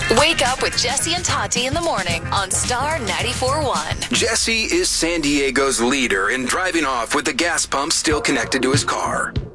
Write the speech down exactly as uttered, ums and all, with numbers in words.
Wake up with Jesse and Tati in the morning on Star ninety-four point one. Jesse is San Diego's leader in driving off with the gas pump still connected to his car.